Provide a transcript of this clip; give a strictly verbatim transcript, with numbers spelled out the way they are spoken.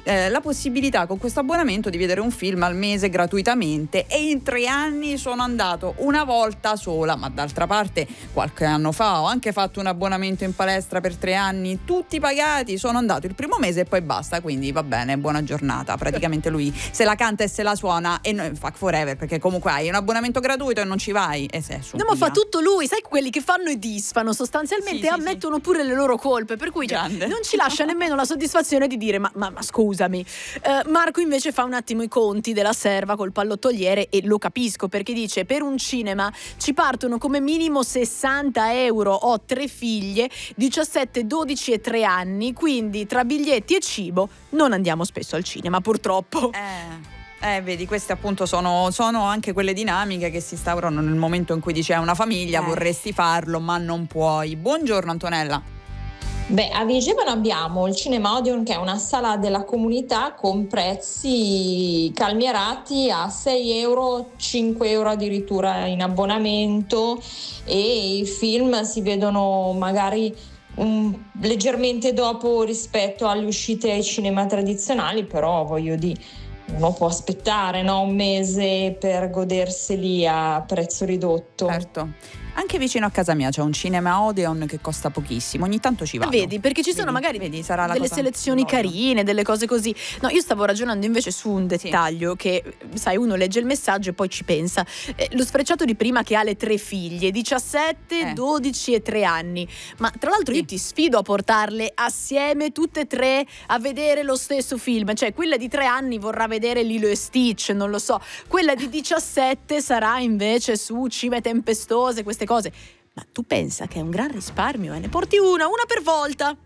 eh, la possibilità con questo abbonamento di vedere un film al mese gratuitamente, e in tre anni sono andato una volta sola, ma d'altra parte qualche anno fa ho anche fatto un abbonamento in palestra per tre anni, tutti pagati, sono andato il primo mese e poi basta, quindi va bene, buona giornata. Praticamente lui se la canta e se la suona e noi, fuck forever, perché comunque hai un abbonamento gratuito e non ci vai e sei su. No, ma fa tutto lui, sai, quelli che fanno e disfano sostanzialmente, sì, sì, ammettono sì. pure le loro colpe, per cui cioè, non ci lascia nemmeno la soddisfazione di dire ma, ma, ma scusami. eh, Marco invece fa un attimo i conti della serva col pallottoliere e lo capisco, perché dice: per un cinema ci partono come minimo sessanta euro, ho tre figlie, diciassette, dodici e tre anni, quindi tra biglietti e cibo non andiamo spesso al cinema, purtroppo. Eh Eh, vedi, queste appunto sono, sono anche quelle dinamiche che si instaurano nel momento in cui dici hai una famiglia, Eh. vorresti farlo ma non puoi. Buongiorno Antonella. Beh, a Vigevano abbiamo il Cinema Odeon, che è una sala della comunità con prezzi calmierati a sei euro, cinque euro addirittura in abbonamento, e i film si vedono magari um, leggermente dopo rispetto alle uscite ai cinema tradizionali, però voglio dire, uno può aspettare, no? Un mese per goderseli a prezzo ridotto. Certo. Anche vicino a casa mia c'è un cinema Odeon che costa pochissimo, ogni tanto ci vado. Vedi, perché ci sono Vedi, magari vedi, sarà la delle cosa selezioni dell'Odeon. carine, delle cose così. No, io stavo ragionando invece su un dettaglio che, sai, uno legge il messaggio e poi ci pensa. Eh, lo sfrecciato di prima che ha le tre figlie, diciassette, Eh. dodici e tre anni. Ma tra l'altro io ti sfido a portarle assieme tutte e tre a vedere lo stesso film. Cioè, quella di tre anni vorrà vedere Lilo e Stitch, non lo so. Quella di diciassette sarà invece su Cime tempestose, queste cose. Ma tu pensa che è un gran risparmio, eh? Ne porti una, una per volta.